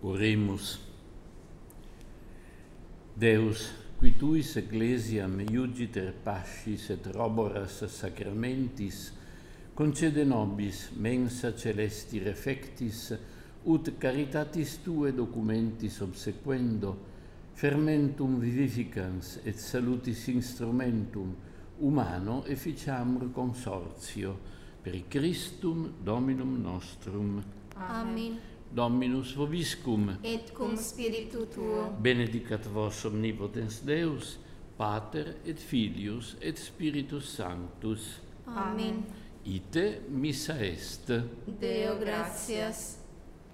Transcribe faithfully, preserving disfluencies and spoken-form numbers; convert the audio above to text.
Oremus. Deus, qui tuis ecclesiam iugiter pascis et roboras sacramentis, concede nobis mensa celesti refectis, ut caritatis tue documentis obsequendo, fermentum vivificans et salutis instrumentum humano efficiamur consortio, per Christum Dominum nostrum. Amen. Dominus vobiscum. Et cum spiritu tuo. Benedicat vos omnipotens Deus, Pater et Filius et Spiritus Sanctus. Amen. Ite missa est. Deo gratias.